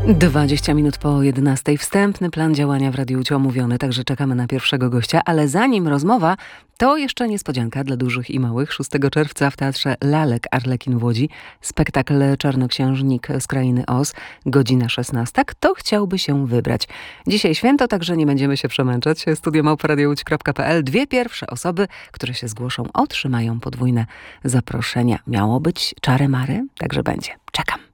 20 minut po 11. Wstępny plan działania w Radiu Łódź omówiony, także czekamy na pierwszego gościa, ale zanim rozmowa, to jeszcze niespodzianka dla dużych i małych. 6 czerwca w Teatrze Lalek Arlekin w Łodzi spektakl Czarnoksiężnik z Krainy Oz, godzina 16. Kto chciałby się wybrać? Dzisiaj święto, także nie będziemy się przemęczać. studio@radiołódź.pl. 2 pierwsze osoby, które się zgłoszą, otrzymają podwójne zaproszenia. Miało być czary-mary, także będzie. Czekam.